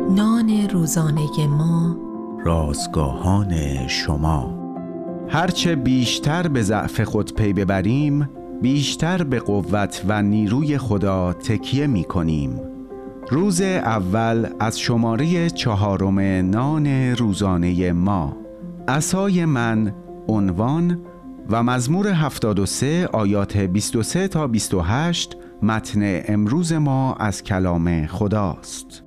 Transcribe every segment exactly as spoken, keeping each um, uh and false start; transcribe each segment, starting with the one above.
نان روزانه ما، رازگاهان شما. هرچه بیشتر به ضعف خود پی ببریم، بیشتر به قوت و نیروی خدا تکیه می کنیم. روز اول از شماره چهارم نان روزانه ما. عصای من، عنوان و مزمور هفتاد و سه آیات بیست و سه تا بیست و هشت متن امروز ما از کلام خداست.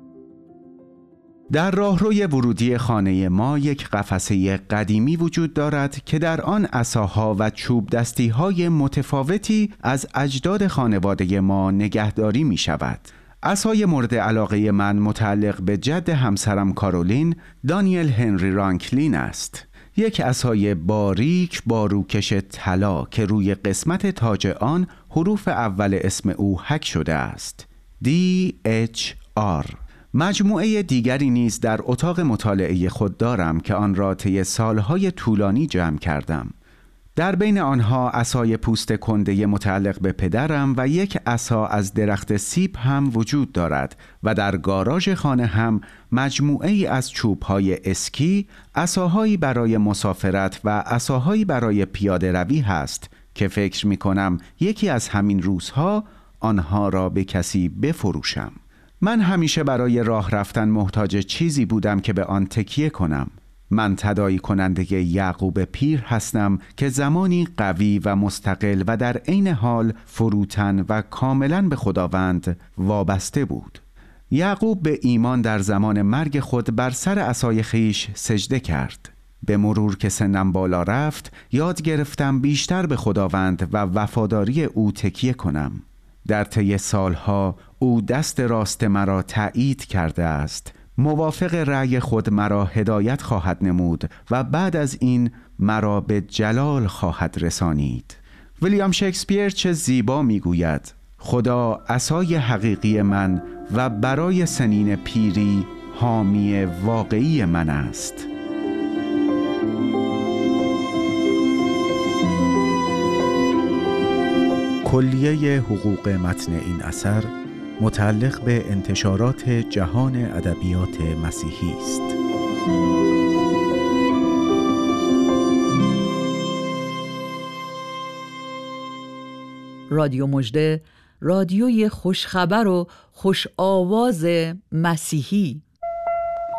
در راهروی ورودی خانه ما یک قفسه قدیمی وجود دارد که در آن عصاها و چوب دستی‌های متفاوتی از اجداد خانواده ما نگهداری می شود. عصای مورد علاقه من متعلق به جد همسرم کارولین، دانیل هنری رانکلین است. یک عصای باریک با روکش طلا که روی قسمت تاج آن حروف اول اسم او حک شده است. دی اچ آر. مجموعه دیگری نیز در اتاق مطالعه خود دارم که آن را طی سالهای طولانی جمع کردم. در بین آنها عصای پوست کنده متعلق به پدرم و یک عصا از درخت سیب هم وجود دارد و در گاراژ خانه هم مجموعه ای از چوب‌های اسکی، عصاهایی برای مسافرت و عصاهایی برای پیاده روی هست که فکر می کنم یکی از همین روزها آنها را به کسی بفروشم. من همیشه برای راه رفتن محتاج چیزی بودم که به آن تکیه کنم. من تداعی کننده یعقوب پیر هستم که زمانی قوی و مستقل و در عین حال فروتن و کاملا به خداوند وابسته بود. یعقوب به ایمان در زمان مرگ خود بر سر عصای خیش سجده کرد. به مرور که سنم بالا رفت، یاد گرفتم بیشتر به خداوند و وفاداری او تکیه کنم. در طی سالها او دست راست مرا تأیید کرده است. موافق رأی خود مرا هدایت خواهد نمود و بعد از این مرا به جلال خواهد رسانید. ویلیام شکسپیر چه زیبا میگوید: خدا عصای حقیقی من و برای سنین پیری حامی واقعی من است. کلیه حقوق متن این اثر متعلق به انتشارات جهان ادبیات مسیحی است. رادیو مژده، رادیوی خوشخبر و خوش آواز مسیحی.